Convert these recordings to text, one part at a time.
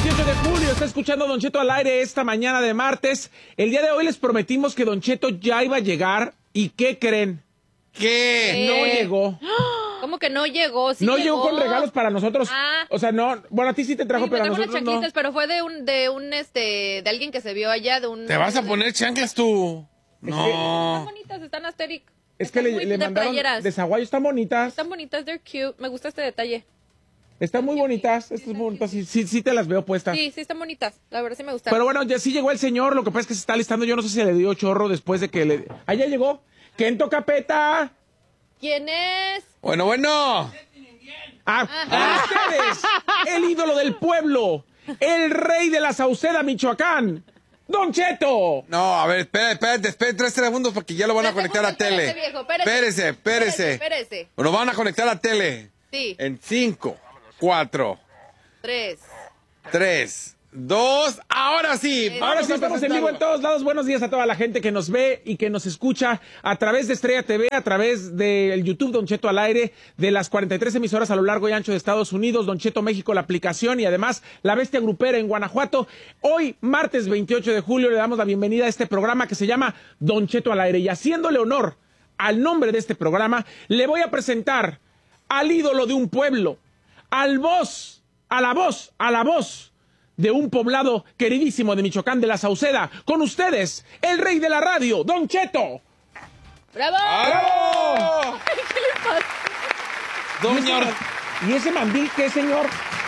28 de julio, está escuchando Don Cheto al aire esta mañana de martes. El día de hoy les prometimos que Don Cheto ya iba a llegar. ¿Y qué creen? ¿Qué? No llegó. ¿Cómo que no llegó? Sí no llegó con regalos para nosotros. Ah. O sea, no. Bueno, a ti sí te trajo, Sí, pero a me trajo nosotros unas chanclitas, no. pero fue de alguien que se vio allá, de un... ¿Te vas a poner chanclas tú? Es No. Están bonitas, están Asterix. Es que Están muy le de mandaron playeras. de Zaguayo. Están bonitas. Están bonitas, they're cute. Me gusta este detalle. Están muy bonitas. Estas bonitas. Sí te las veo puestas. Sí, están bonitas. La verdad sí me gustaron. Pero bueno, ya sí llegó el señor. Lo que pasa es que se está listando. Yo no sé si le dio chorro después de que le... Ah, ya llegó. Kento Capeta. ¿Quién es? Bueno. Ustedes, el ídolo del pueblo, el rey de la Sauceda, Michoacán, Don Cheto. No, a ver, espérate 3 segundos porque ya lo van a conectar a tele. Espérese, viejo, espérese. Espérese. Lo van a conectar a tele. Sí. En 5, 4, 3, 2, ahora sí. Ahora sí estamos en vivo en todos lados. Buenos días a toda la gente que nos ve y que nos escucha a través de Estrella TV, a través del YouTube Don Cheto al aire, de las 43 emisoras a lo largo y ancho de Estados Unidos, Don Cheto México, la aplicación y además La Bestia Grupera en Guanajuato. Hoy, martes 28 de julio, le damos la bienvenida a este programa que se llama Don Cheto al aire. Y haciéndole honor al nombre de este programa, le voy a presentar al ídolo de un pueblo, a la voz de un poblado queridísimo de Michoacán, de la Sauceda. Con ustedes, el rey de la radio, Don Cheto. ¡Bravo! ¡Bravo! ¿Qué le pasa? Doña... ¿Y ese mandil qué, señor?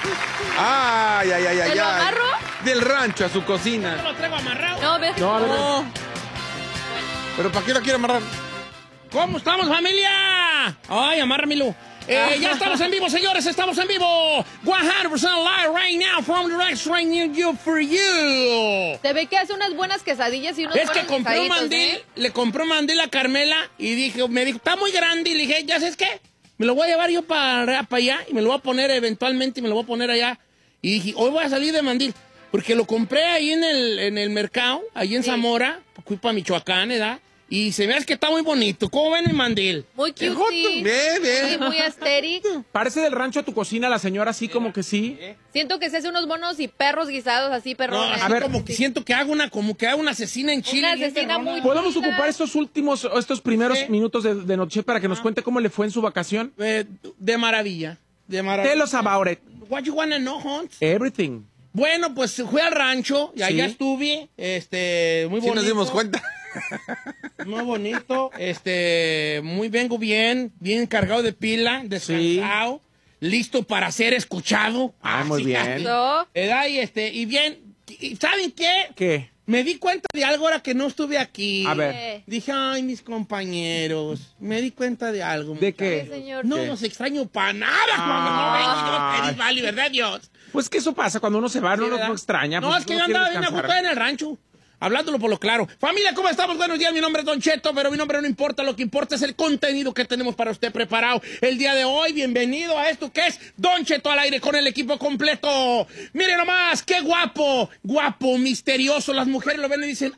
Ay. ¿Te lo amarro? Del rancho a su cocina. ¿Lo traigo amarrado? No, ve. No, a ver. No. ¿Pero para qué lo quiere amarrar? ¿Cómo estamos, familia? Ay, amárramelo. Ya estamos en vivo, señores, estamos en vivo. 100% live right now from the restaurant near you for you. Se ve que hace unas buenas quesadillas y unos Es que buenos compré un guisaditos, mandil, le compré un mandil a Carmela y me dijo, está muy grande. Y le dije, ¿ya sabes qué? Me lo voy a llevar yo para allá y me lo voy a poner eventualmente y me lo voy a poner allá. Y dije, hoy voy a salir de mandil. Porque lo compré ahí en el mercado, ahí en Zamora, fui para Michoacán, ¿verdad? Y se me hace que está muy bonito. ¿Cómo ven el mandil? Muy cute. Bien. Sí, muy aesthetic. Parece del rancho a tu cocina la señora, así como que sí. Siento que se hace unos bonos y perros guisados así, No, perrones. así ver, como que siento que hago una asesina en Chile. Una bien asesina perrona. muy- ¿Podemos Mira. ocupar estos primeros Sí. minutos de noche para que nos cuente cómo le fue en su vacación? De maravilla. Tell us about it. What you wanna know, Hunt? Everything. Bueno, pues fui al rancho y allá Sí. estuve, muy Sí bonito. nos dimos cuenta. Muy bonito, vengo bien cargado de pila, descansado, listo para ser escuchado. Muy bien. So, ¿Verdad? Y bien, ¿y ¿saben qué? ¿Qué? Me di cuenta de algo ahora que no estuve aquí. A ver. Dije, ay, mis compañeros, me di cuenta de algo. ¿De sí, qué? señor. No ¿Qué? los extraño para nada cuando no vengo yo, Feliz Valley, ¿verdad, Dios? Pues que eso pasa cuando uno se va, Sí, no ¿verdad? lo extraña. No, pues es que uno yo quiere andaba bien descansar. ajustado en el rancho. Hablándolo por lo claro. Familia, ¿cómo estamos? Buenos días, mi nombre es Don Cheto, pero mi nombre no importa, lo que importa es el contenido que tenemos para usted preparado el día de hoy. Bienvenido a esto que es Don Cheto al aire con el equipo completo. Miren nomás, qué guapo, misterioso. Las mujeres lo ven y dicen,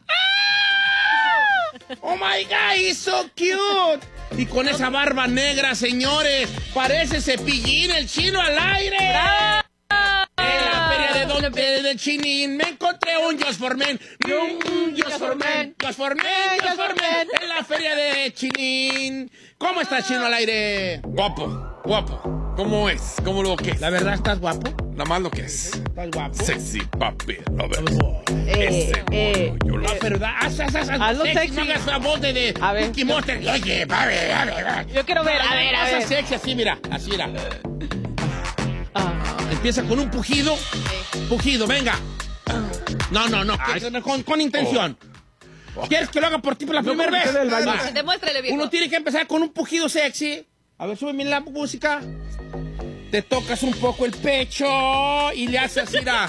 ¡ah! ¡Oh my God, he's so cute! Y con esa barba negra, señores, parece Cepillín, el chino al aire. En la feria de Chinín me encontré un Just for Men. Just for Men. En la feria de Chinín. ¿Cómo estás, chino al aire? Guapo. ¿Cómo es? ¿Cómo lo que es? La verdad, ¿estás guapo? Nada más lo que es. ¿Estás guapo? Sexy, papi. A ver. Ese mono, yo lo No, pero Hazlo sexy. sexy. No hagas la voz de A ver. Cookie Monster. Oye, papi. Yo quiero ver, a ver. Haz sexy así, mira. Así, mira. Empieza con un pujido. Pujido, venga. No. Con intención. ¿Quieres que lo haga por ti por la primera porque vez? del baño. Va. Demuéstrale, viejo. Uno tiene que empezar con un pujido sexy. A ver, súbeme la música. Te tocas un poco el pecho y le haces así, mira.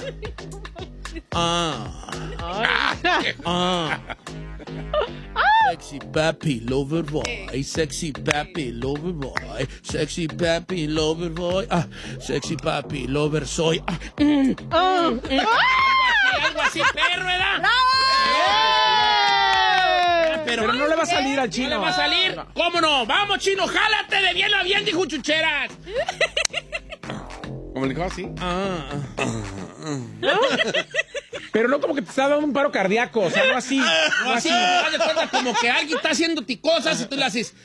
Sexy papi, lover boy. Sexy papi, lover boy. Sexy papi, lover boy. Sexy papi, lover soy. Algo así, perro, ¿verdad? Pero no le va a salir al chino. ¿No le va a salir? ¿Cómo no? Vamos, chino, jálate de bien a bien, dijo Chucheras. Como le dijo así. Pero no como que te está dando un paro cardíaco, o sea, no así. No así, haz de cuenta como que alguien está haciéndote cosas y tú le haces.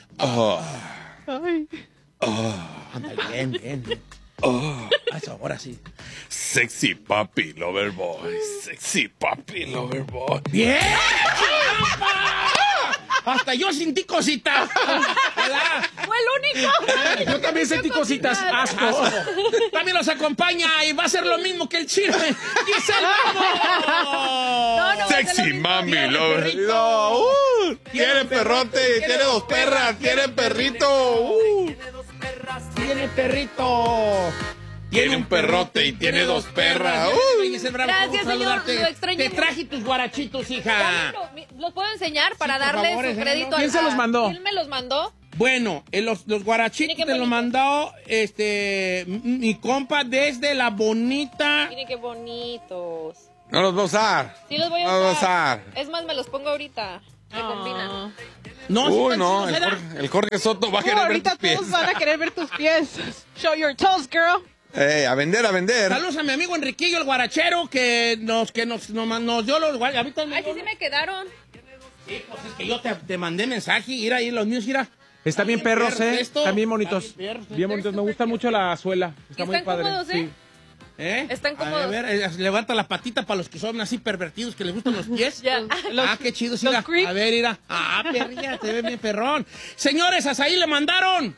Ándale, bien. Eso, ahora sí. Sexy papi lover boy. Sexy papi lover boy. ¡Bien! ¡Chapa! Hasta yo sentí cositas. ¿Verdad? ¡Fue el único! Yo también sentí cositas. Asco. También los acompaña y va a ser lo mismo que el chisme. ¡Giselle Bravo! No, Sexy mami Tiene lover. perrito. No, Tiene tiene perrote, tiene dos perras, tiene perrito. Tiene perrito. Tiene un perrote y tiene dos perras. Giselle Bravo, Gracias, ¿cómo señor, saludarte? lo extrañé Te mucho. traje tus guarachitos, hija. ¿Los puedo enseñar para Sí, por darle favor, su enséñalos. crédito? ¿Quién se los mandó? ¿Quién me los mandó? Bueno, los guarachitos Miren qué te lo bonito. mandó mi compa desde la bonita. Miren qué bonitos. No los va a usar. Sí los voy a No los va a usar. usar. Es más, me los pongo ahorita. Me combinan. No, sí Uy, están no, chidos, el ¿verdad? Jorge, el Jorge Soto va a querer ver Ahorita tus pies. todos van a querer ver tus pies. Show your toes, girl. A vender, a vender. Saludos a mi amigo Enriquillo, el guarachero, que nos dio los guarachitos. Ay, sí me quedaron. Sí, pues es que yo te mandé mensaje, ir ahí los míos, mira. Están bien perros, esto. Están bien bonitos. Están bien perros. Bien bonitos. Me gusta mucho la suela. Está ¿Y muy están padre. cómodos, Sí. Están cómodos. A ver, levanta la patita para los que son así pervertidos, que les gustan los pies. Ya. Qué chido, sí, los mira. creeps. A ver, mira. Perrilla, te ve bien perrón. Señores, hasta ahí le mandaron.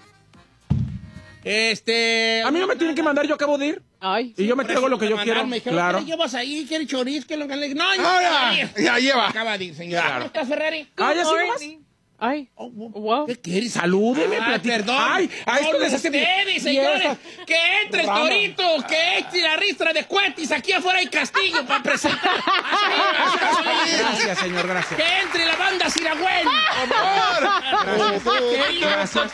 A mí no me tienen que mandar, yo acabo de ir. Ay. Y yo me traigo lo que yo quiero. Me dijeron, Claro. ¿qué le llevas ahí? ¿Quiere chorizo? ¿Qué lo que le... No, Ya lleva. Acaba de ir, señor. Claro. ¿Cómo estás, Ferrari? Ah, ya sí nomás. Morning. Ay. Wow. ¿Qué quieres? Salúdeme, Ay, platica. perdón. Ay, a esto les hace ustedes, señores. Que entre el torito, que entre la ristra de Cuetis. Aquí afuera hay castillo para presentar. Gracias, señor, gracias. Que entre la banda Siragüen. Gracias.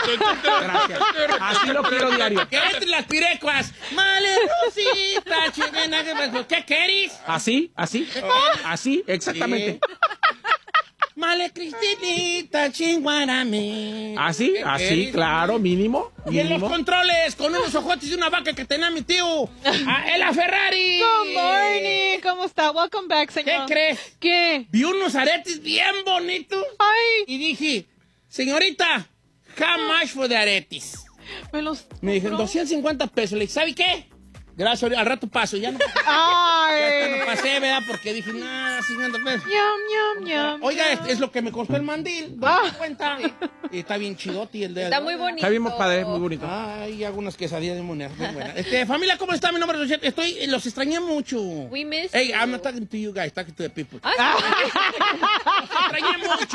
Así lo quiero diario. Que entre las pirecuas. Malerucita, chingena. ¿Qué querís? Así, exactamente. Male Cristinita, chinguarame. Así, claro, mínimo. Y en los controles, con unos ojotes y una vaca que tenía mi tío. ¡Ela Ferrari! Good morning. ¿Cómo está? Welcome back, ¿Qué señor. crees? ¿Qué? Vi unos aretes bien bonitos. Ay. Y dije, señorita, how much for the aretes? Me dijeron, 250 pesos. Le dije, ¿sabe qué? Gracias, al rato paso. Ya no Ay. pasé, ¿verdad? Porque dije, 50 pesos. Yum, yum, yum. Oiga, es lo que me costó el mandil. Cuenta. Y está bien chidote el de... Está muy bonito. Está bien padre, muy bonito. Ay, hago unas quesadillas de moneda. Muy buenas. Familia, ¿cómo está? Mi nombre es Don los extrañé mucho. We miss Hey, you. I'm not talking to you guys, talking to the people. Ah, Los extrañé mucho.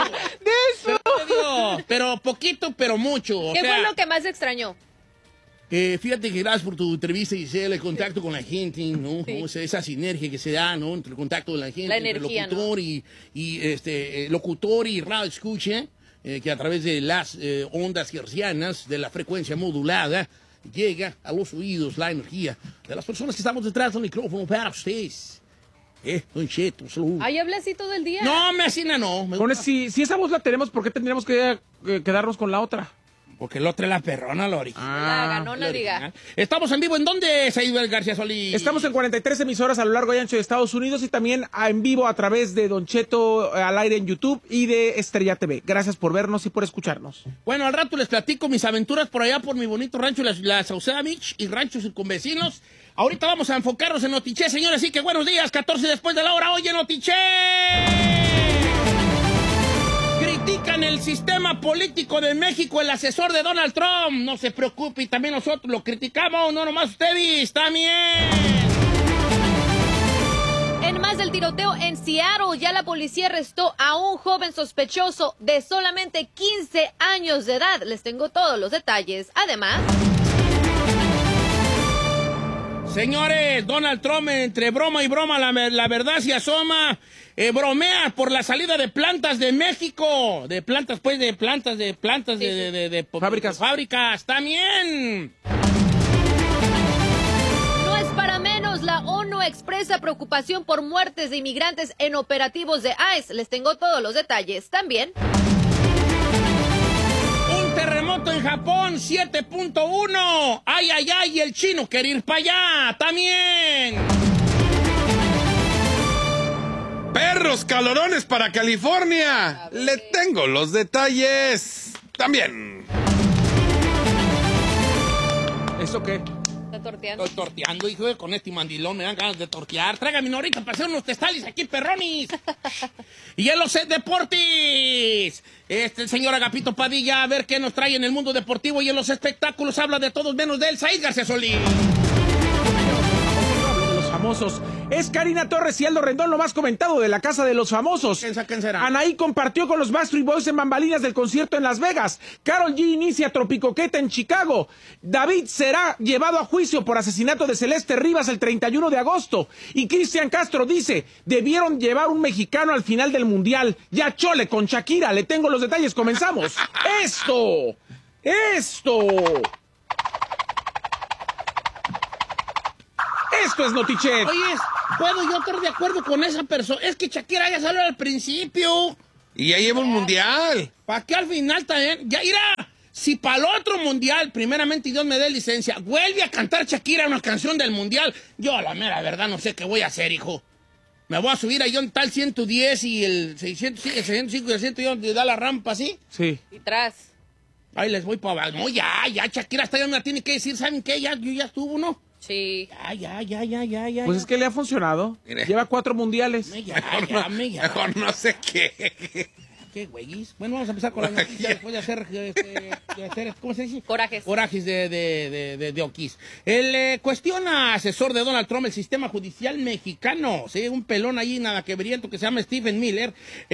Pero poquito, pero mucho. O ¿Qué sea, fue lo que más extrañó? fíjate que gracias por tu entrevista, Giselle, el contacto con la gente, ¿no? Sí. O sea, esa sinergia que se da, ¿no? Entre el contacto de la gente, La entre energía, locutor locutor y radio escucha, que a través de las ondas hercianas de la frecuencia modulada llega a los oídos la energía de las personas que estamos detrás del micrófono para ustedes. Don Cheto, salud. Ay, hablé así todo el día. No, me asina no. Me Con gusta. si esa voz la tenemos, ¿por qué tendríamos que quedarnos con la otra? Porque el otro es la perrona, la original. La ganona, La diga. original. Estamos en vivo. ¿En dónde, Saíbel García Solís? Estamos en 43 emisoras a lo largo y ancho de Estados Unidos y también en vivo a través de Don Cheto al aire en YouTube y de Estrella TV. Gracias por vernos y por escucharnos. Bueno, al rato les platico mis aventuras por allá por mi bonito rancho, la Sauceda Beach y ranchos circunvecinos. Ahorita vamos a enfocarnos en Notiché, señores, así que buenos días, 14 después de la hora, oye Notiché. Critican el sistema político de México, el asesor de Donald Trump. No se preocupe, y también nosotros lo criticamos, no nomás ustedes, también. En más del tiroteo en Seattle, ya la policía arrestó a un joven sospechoso de solamente 15 años de edad. Les tengo todos los detalles. Además... Señores, Donald Trump, entre broma y broma, la verdad se asoma. Bromea por la salida de plantas de México. De plantas, pues, de Fábricas. Fábricas, también. No es para menos, la ONU expresa preocupación por muertes de inmigrantes en operativos de ICE. Les tengo todos los detalles. También... Un terremoto terremoto en Japón, 7.1. Ay, ay, ay, el chino quiere ir para allá también. Perros calorones para California. Le tengo los detalles también. ¿Eso qué? Está torteando. Estoy torteando, hijo, con este mandilón me dan ganas de tortear. Tráigame una horita para hacer unos testales aquí, perronis. Y en los deportes, el señor Agapito Padilla, a ver qué nos trae en el mundo deportivo y en los espectáculos. Habla de todos menos de él, Said García Solís. Famosos. Es Karina Torres y Aldo Rendón, lo más comentado de la Casa de los Famosos. ¿Quién será? Anaí compartió con los Backstreet Boys en bambalinas del concierto en Las Vegas. Karol G inicia Tropicoqueta en Chicago. David será llevado a juicio por asesinato de Celeste Rivas el 31 de agosto. Y Cristian Castro dice, debieron llevar un mexicano al final del Mundial. Ya chole con Shakira. Le tengo los detalles. Comenzamos. ¡Esto! Esto es Notichet. Oye, ¿puedo yo estar de acuerdo con esa persona? Es que Shakira ya salió al principio. Y ya lleva un mundial. ¿Para qué al final también? Ya irá. Si para el otro mundial, primeramente, y Dios me dé licencia, vuelve a cantar Shakira una canción del mundial, yo a la mera verdad no sé qué voy a hacer, hijo. Me voy a subir ahí un tal 110 y el 600, el 605 y el 110 da la rampa, ¿sí? Sí. Y tras. Ahí les voy para abajo. No, ya, Shakira hasta ya me la tiene que decir, ¿saben qué? Ya estuvo, ¿no? Sí. Ya. Pues es que le ha funcionado. Mire. Lleva 4 mundiales. Mejor no sé qué. ¿Qué, güeyes? Bueno, vamos a empezar con las noticias después de hacer, ¿cómo se dice? Corajes. Corajes de Oquis. Él cuestiona asesor de Donald Trump el sistema judicial mexicano. Sí, un pelón ahí, nada que briento, que se llama Stephen Miller.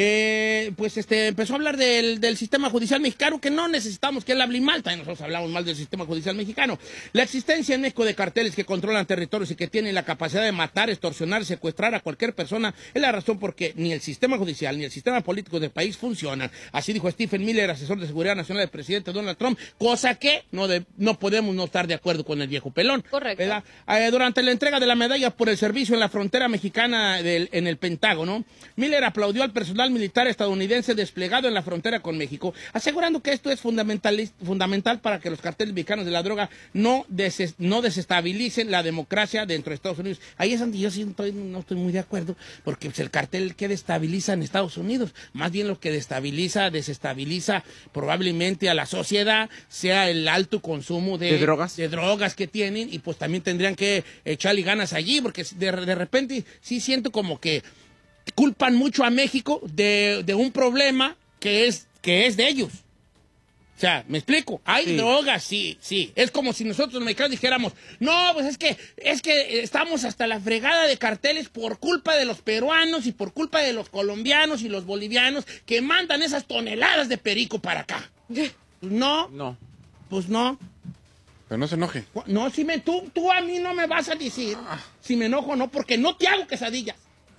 Empezó a hablar del sistema judicial mexicano, que no necesitamos que él hable mal. También nosotros hablamos mal del sistema judicial mexicano. La existencia en México de carteles que controlan territorios y que tienen la capacidad de matar, extorsionar, secuestrar a cualquier persona es la razón por qué ni el sistema judicial ni el sistema político del país funcionan. Así dijo Stephen Miller, asesor de seguridad nacional del presidente Donald Trump, cosa que no podemos no estar de acuerdo con el viejo pelón. Correcto. Durante la entrega de la medalla por el servicio en la frontera mexicana en el Pentágono, Miller aplaudió al personal militar estadounidense desplegado en la frontera con México, asegurando que esto es fundamental para que los carteles mexicanos de la droga no desestabilicen la democracia dentro de Estados Unidos. Ahí es donde yo sí no estoy muy de acuerdo, porque pues, el cartel que destabiliza en Estados Unidos, más bien lo que desestabiliza probablemente a la sociedad, sea el alto consumo de drogas que tienen, y pues también tendrían que echarle ganas allí, porque de repente sí siento como que culpan mucho a México de un problema que es de ellos. O sea, ¿me explico? Hay drogas, sí. Es como si nosotros los mexicanos dijéramos, no, pues es que estamos hasta la fregada de carteles por culpa de los peruanos y por culpa de los colombianos y los bolivianos que mandan esas toneladas de perico para acá. Pues no. Pues no. Pero no se enoje. No, tú a mí no me vas a decir si me enojo o no, porque no te hago quesadillas.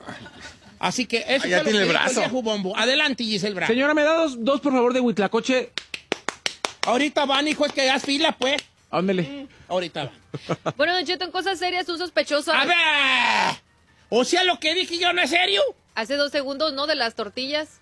Así que eso ya es lo tiene que el dijo brazo. viejo bombo. Adelante, Giselle Bravo. Señora, me da dos por favor de Huitlacoche. Ahorita van, hijo, es que haz fila, pues. Ándele. Ahorita va. Bueno, Don Cheto, en cosas serias, un sospechoso. A ver. O sea, lo que dije yo no es serio. Hace 2 segundos, ¿no? De las tortillas.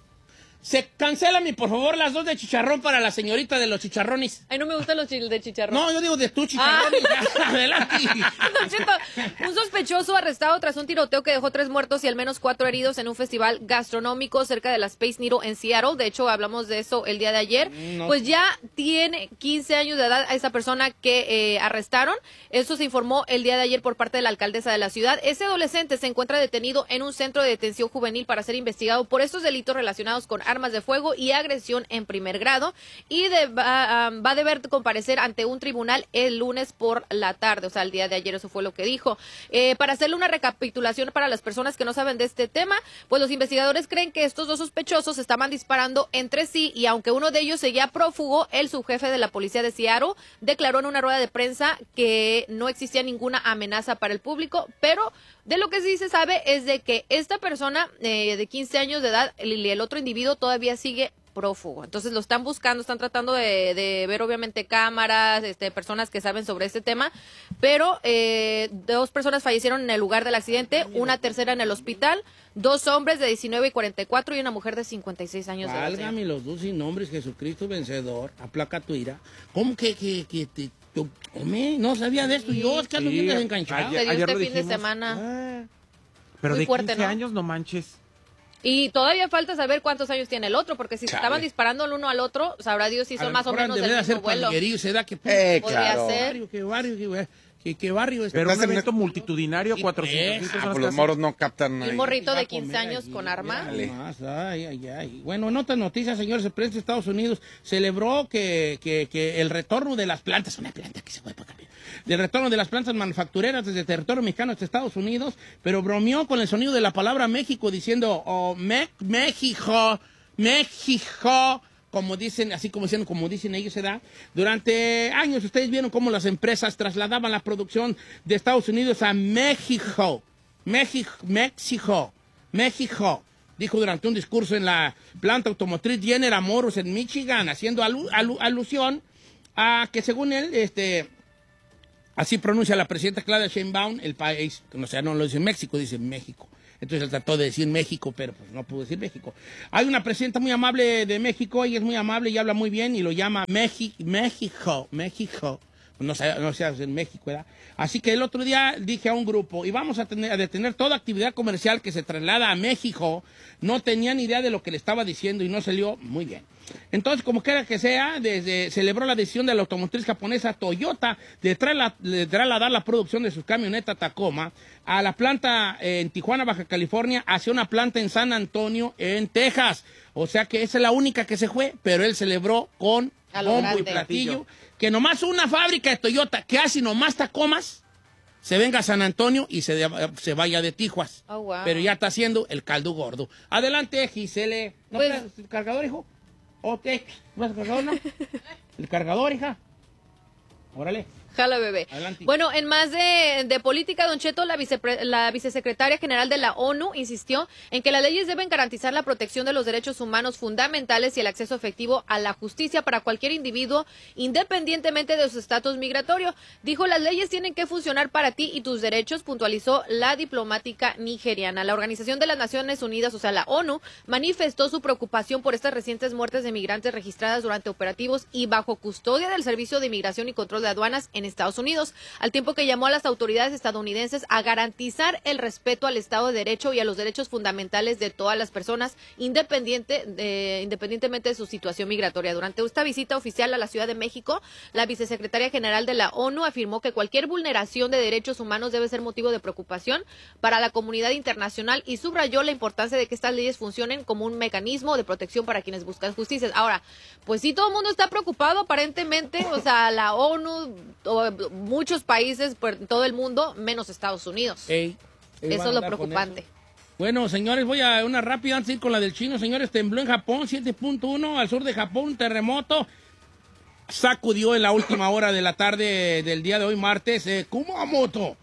Se cancelan, por favor, las 2 de chicharrón para la señorita de los chicharrones. Ay, no me gustan los chiles de chicharrón. No, yo digo de tu chicharrón. Ya, adelante. Don Cheto, un sospechoso arrestado tras un tiroteo que dejó 3 muertos y al menos 4 heridos en un festival gastronómico cerca de la Space Needle en Seattle. De hecho, hablamos de eso el día de ayer. Pues ya tiene 15 años de edad a esa persona que arrestaron. Eso se informó el día de ayer por parte de la alcaldesa de la ciudad. Ese adolescente se encuentra detenido en un centro de detención juvenil para ser investigado por estos delitos relacionados con armas de fuego y agresión en primer grado, y va a deber comparecer ante un tribunal el lunes por la tarde, o sea, el día de ayer. Eso fue lo que dijo. Para hacerle una recapitulación para las personas que no saben de este tema, pues los investigadores creen que estos 2 sospechosos estaban disparando entre sí, y aunque uno de ellos seguía prófugo, el subjefe de la policía de Seattle declaró en una rueda de prensa que no existía ninguna amenaza para el público, pero de lo que sí se sabe es de que esta persona de 15 años de edad y el otro individuo todavía sigue prófugo. Entonces lo están buscando, están tratando de ver obviamente cámaras, personas que saben sobre este tema, pero 2 personas fallecieron en el lugar del accidente, una tercera en el hospital, 2 hombres de 19 y 44 y una mujer de 56 años de edad. Válgame los dos sin nombres, Jesucristo vencedor, aplaca tu ira. ¿Cómo que hombre, no sabía de esto? Yo es que ando bien desencanchado. Se dio Ayer este lo fin de dijimos. semana. Pero Muy de fuerte, 15 ¿no? años, no manches. Y todavía falta saber cuántos años tiene el otro, porque si se estaban disparando el uno al otro, sabrá Dios si son más o menos del mismo vuelo. Se da que Podría claro. ser. qué barrio es. Pero un Estás en evento multitudinario, Sí, 400 pues. personas. Pues los casi. moros no captan Un ahí. morrito Va a de 15 comer años allí, con arma. mira nomás, ay. Bueno, en otras noticias, señores, el presidente de Estados Unidos celebró que el retorno de las plantas, una planta que se fue para cambiar, del retorno de las plantas manufactureras desde el territorio mexicano hasta Estados Unidos, pero bromeó con el sonido de la palabra México diciendo, México, como dicen, así como dicen ellos, se da. Durante años ustedes vieron cómo las empresas trasladaban la producción de Estados Unidos a México. Dijo durante un discurso en la planta automotriz General Motors en Michigan, haciendo alusión a que según él, así pronuncia la presidenta Claudia Sheinbaum, el país, o sea, no lo dice México, dice México. Entonces él trató de decir México, pero pues no pudo decir México. Hay una presidenta muy amable de México, ella es muy amable y habla muy bien y lo llama México. No sé en México, ¿verdad? Así que el otro día dije a un grupo, y vamos a detener toda actividad comercial que se traslada a México. No tenían idea de lo que le estaba diciendo y no salió muy bien. Entonces, como quiera que sea, celebró la decisión de la automotriz japonesa Toyota de trasladar la producción de sus camionetas Tacoma a la planta en Tijuana, Baja California, hacia una planta en San Antonio, en Texas. O sea que esa es la única que se fue, pero él celebró con A lo bombo y grande. platillo, que nomás una fábrica de Toyota que hace nomás Tacomas se venga a San Antonio y se vaya de Tijuas. Oh, wow. Pero ya está haciendo el caldo gordo. Adelante, Gisele. ¿No Pues- traes el cargador, hijo? ¿O te vas el cargador, no? ¿El cargador, hija? Órale. Jala, bebé. Adelante. Bueno, en más de política, Don Cheto, la vicesecretaria general de la ONU insistió en que las leyes deben garantizar la protección de los derechos humanos fundamentales y el acceso efectivo a la justicia para cualquier individuo, independientemente de su estatus migratorio. Dijo, las leyes tienen que funcionar para ti y tus derechos, puntualizó la diplomática nigeriana. La Organización de las Naciones Unidas, o sea, la ONU, manifestó su preocupación por estas recientes muertes de migrantes registradas durante operativos y bajo custodia del Servicio de Inmigración y Control de Aduanas en Estados Unidos, al tiempo que llamó a las autoridades estadounidenses a garantizar el respeto al Estado de Derecho y a los derechos fundamentales de todas las personas, independientemente de su situación migratoria. Durante esta visita oficial a la Ciudad de México, la vicesecretaria general de la ONU afirmó que cualquier vulneración de derechos humanos debe ser motivo de preocupación para la comunidad internacional y subrayó la importancia de que estas leyes funcionen como un mecanismo de protección para quienes buscan justicia. Ahora, pues sí, todo el mundo está preocupado aparentemente, o sea, la ONU, muchos países por todo el mundo, menos Estados Unidos. Ey, Eso es lo preocupante. Bueno, señores, voy a una rápida antes de ir con la del chino. Señores, tembló en Japón, 7.1 al sur de Japón, un terremoto. Sacudió en la última hora de la tarde del día de hoy, martes, Kumamoto,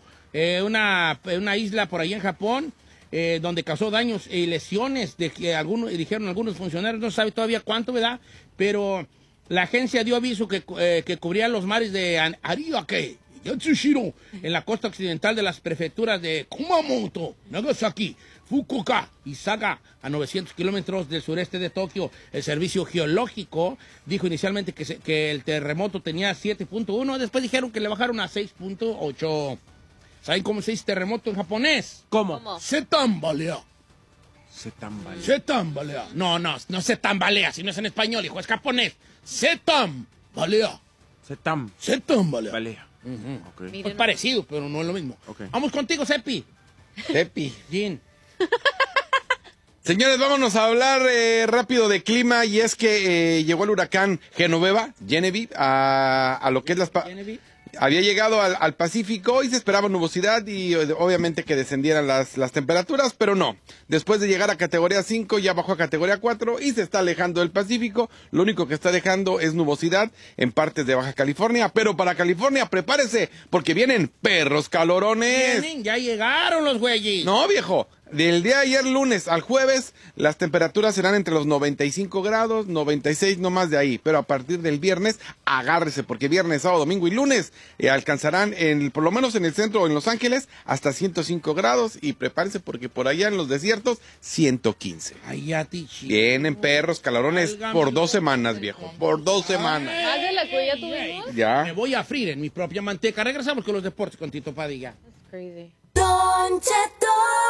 una isla por ahí en Japón, donde causó daños y lesiones, dijeron algunos funcionarios, no se sabe todavía cuánto, ¿verdad? Pero la agencia dio aviso que cubría los mares de Ariake, Yatsushiro, en la costa occidental de las prefecturas de Kumamoto, Nagasaki, Fukuoka y Saga, a 900 kilómetros del sureste de Tokio. El servicio geológico dijo inicialmente que el terremoto tenía 7.1, después dijeron que le bajaron a 6.8. ¿Saben cómo se dice terremoto en japonés? ¿Cómo? Se tambalea. Se tambalea. Se tambalea. No se tambalea, si no es en español, hijo, es japonés. Se tambalea. Se Se tambalea. tambalea. Ok. Miren, Pues parecido, pero no es lo mismo. Ok. Vamos contigo, Sepi. Tepi. Jean. Señores, vámonos a hablar rápido de clima, y es que llegó el huracán Genevieve, a lo que es Genevieve. había llegado al Pacífico y se esperaba nubosidad y obviamente que descendieran las temperaturas, pero no. Después de llegar a categoría 5 ya bajó a categoría 4 y se está alejando del Pacífico. Lo único que está dejando es nubosidad en partes de Baja California, pero para California prepárese porque vienen perros calorones. Vienen, ya llegaron los güeyes. No, viejo. Del día de ayer lunes al jueves, las temperaturas serán entre los 95 grados, 96 no más de ahí. Pero a partir del viernes, agárrese, porque viernes, sábado, domingo y lunes alcanzarán, por lo menos en el centro o en Los Ángeles, hasta 105 grados. Y prepárense porque por allá en los desiertos, 115. Ay, ya, tichi. Vienen perros, calorones por 2 semanas, viejo. Por 2 semanas. ¿Haz de la que ya tuvimos? Ya. Me voy a freír en mi propia manteca. Regresamos con los deportes con Tito Padilla. That's crazy. Don Cheto.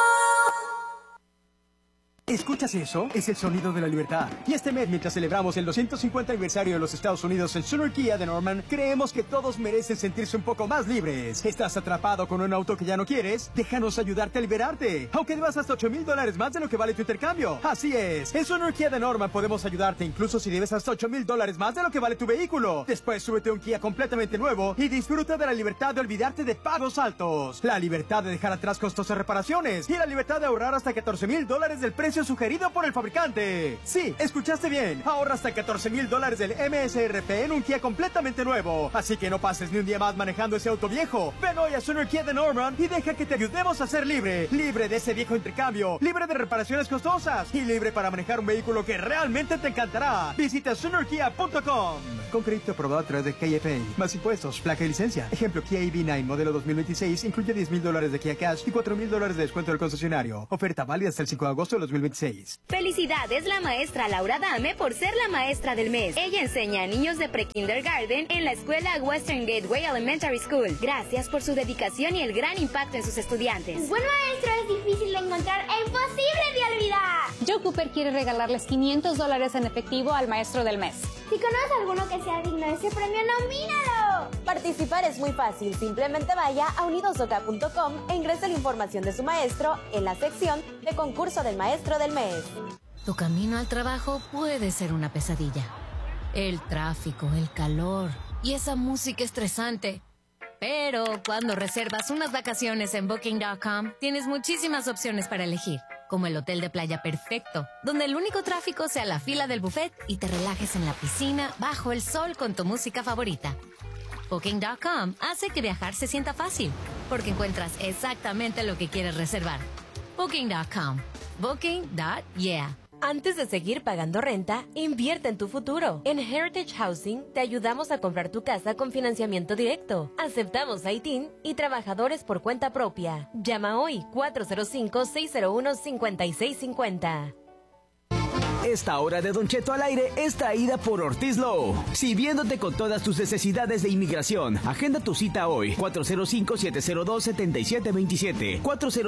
¿Escuchas eso? Es el sonido de la libertad. Y este mes, mientras celebramos el 250 aniversario de los Estados Unidos en Sooner Kia de Norman, creemos que todos merecen sentirse un poco más libres. ¿Estás atrapado con un auto que ya no quieres? Déjanos ayudarte a liberarte, aunque debas hasta $8,000 más de lo que vale tu intercambio. Así es, en Sooner Kia de Norman podemos ayudarte incluso si debes hasta $8,000 más de lo que vale tu vehículo. Después súbete a un Kia completamente nuevo y disfruta de la libertad de olvidarte de pagos altos, la libertad de dejar atrás costosas reparaciones y la libertad de ahorrar hasta $14,000 del precio sugerido por el fabricante. Sí, escuchaste bien. Ahorra hasta $14,000 del MSRP en un Kia completamente nuevo. Así que no pases ni un día más manejando ese auto viejo. Ven hoy a Sooner Kia de Norman y deja que te ayudemos a ser libre. Libre de ese viejo intercambio, libre de reparaciones costosas y libre para manejar un vehículo que realmente te encantará. Visita SoonerKia.com. Con crédito aprobado a través de KFA. Más impuestos, placa y licencia. Ejemplo, Kia EV9 modelo 2026 incluye $10,000 de Kia Cash y $4,000 de descuento del concesionario. Oferta válida hasta el 5 de agosto de 2026. Felicidades la maestra Laura Dame por ser la maestra del mes. Ella enseña a niños de pre-kindergarten en la escuela Western Gateway Elementary School. Gracias por su dedicación y el gran impacto en sus estudiantes. Un buen maestro es difícil de encontrar e imposible de olvidar. Joe Cooper quiere regalarles $500 en efectivo al maestro del mes. Si conoces alguno que sea digno de ese premio, nomínalo. Participar es muy fácil. Simplemente vaya a unidosoca.com e ingrese la información de su maestro en la sección de concurso del maestro del mes. Tu camino al trabajo puede ser una pesadilla. El tráfico, el calor y esa música estresante. Pero cuando reservas unas vacaciones en Booking.com, tienes muchísimas opciones para elegir, como el hotel de playa perfecto, donde el único tráfico sea la fila del buffet y te relajes en la piscina bajo el sol con tu música favorita. Booking.com hace que viajar se sienta fácil, porque encuentras exactamente lo que quieres reservar. Booking.com. Booking.yeah. Antes de seguir pagando renta, invierte en tu futuro. En Heritage Housing te ayudamos a comprar tu casa con financiamiento directo. Aceptamos ITIN y trabajadores por cuenta propia. Llama hoy 405-601-5650. Esta hora de Don Cheto al aire es traída por Ortiz Law. Sirviéndote con todas tus necesidades de inmigración. Agenda tu cita hoy. 405-702-7727.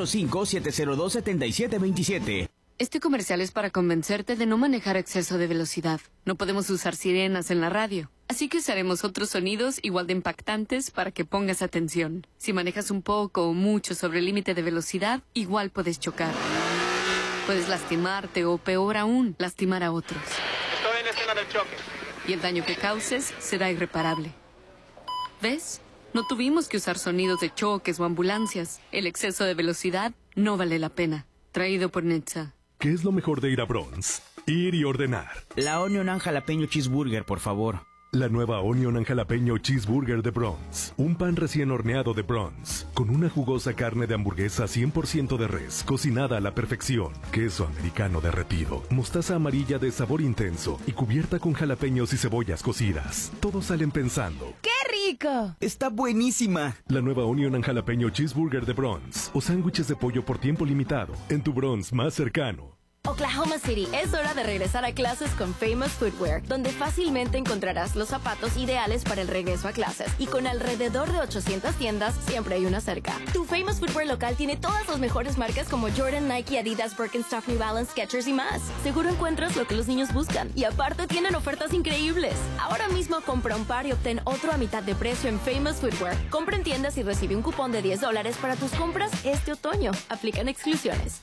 405-702-7727. Este comercial es para convencerte de no manejar a exceso de velocidad. No podemos usar sirenas en la radio, así que usaremos otros sonidos igual de impactantes para que pongas atención. Si manejas un poco o mucho sobre el límite de velocidad, igual puedes chocar. Puedes lastimarte o, peor aún, lastimar a otros. Estoy en escena del choque. Y el daño que causes será irreparable. ¿Ves? No tuvimos que usar sonidos de choques o ambulancias. El exceso de velocidad no vale la pena. Traído por Netza. ¿Qué es lo mejor de ir a Bronx? Ir y ordenar. La Onion and Jalapeño Cheeseburger, por favor. La nueva Onion and Jalapeño Cheeseburger de Bronx. Un pan recién horneado de Bronx, con una jugosa carne de hamburguesa 100% de res, cocinada a la perfección, queso americano derretido, mostaza amarilla de sabor intenso y cubierta con jalapeños y cebollas cocidas. Todos salen pensando: ¡qué rico! ¡Está buenísima! La nueva Onion and Jalapeño Cheeseburger de Bronx, o sándwiches de pollo por tiempo limitado, en tu Bronx más cercano. Oklahoma City, es hora de regresar a clases con Famous Footwear, donde fácilmente encontrarás los zapatos ideales para el regreso a clases. Y con alrededor de 800 tiendas, siempre hay una cerca. Tu Famous Footwear local tiene todas las mejores marcas como Jordan, Nike, Adidas, Birkenstock, New Balance, Skechers y más. Seguro encuentras lo que los niños buscan. Y aparte tienen ofertas increíbles. Ahora mismo compra un par y obtén otro a mitad de precio en Famous Footwear. Compra en tiendas y recibe un cupón de $10 para tus compras este otoño. Aplican exclusiones.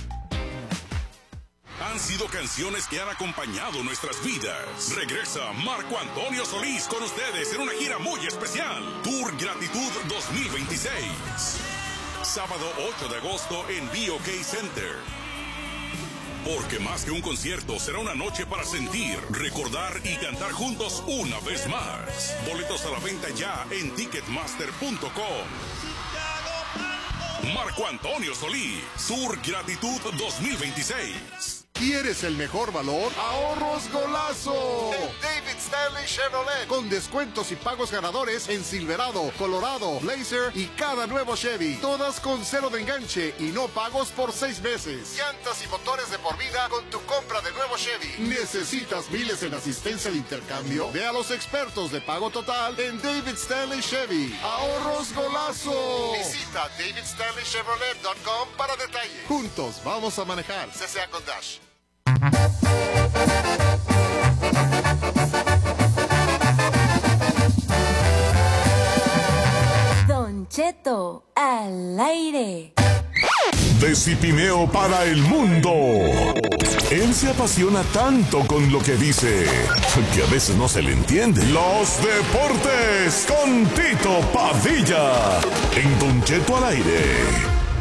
Han sido canciones que han acompañado nuestras vidas. Regresa Marco Antonio Solís con ustedes en una gira muy especial. Tour Gratitud 2026. Sábado 8 de agosto en BOK Center. Porque más que un concierto, será una noche para sentir, recordar y cantar juntos una vez más. Boletos a la venta ya en Ticketmaster.com. Marco Antonio Solís, Sur Gratitud 2026. ¿Quieres el mejor valor? ¡Ahorros golazo! En David Stanley Chevrolet. Con descuentos y pagos ganadores en Silverado, Colorado, Blazer y cada nuevo Chevy. Todas con cero de enganche y no pagos por 6 meses. Llantas y motores de por vida con tu compra de nuevo Chevy. ¿Necesitas miles en asistencia de intercambio? Ve a los expertos de pago total en David Stanley Chevy. ¡Ahorros golazo! Visita davidstanleychevrolet.com para detalles. Juntos vamos a manejar. CCA con Dash. Don Cheto al aire. Decipimeo para el mundo. Él se apasiona tanto con lo que dice que a veces no se le entiende. Los deportes con Tito Padilla en Don Cheto al aire.